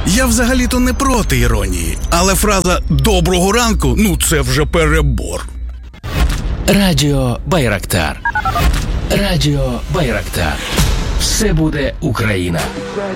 Я взагалі-то не проти іронії, але фраза «доброго ранку» – ну це вже перебор. Радіо Байрактар. Радіо Байрактар. Все буде Україна.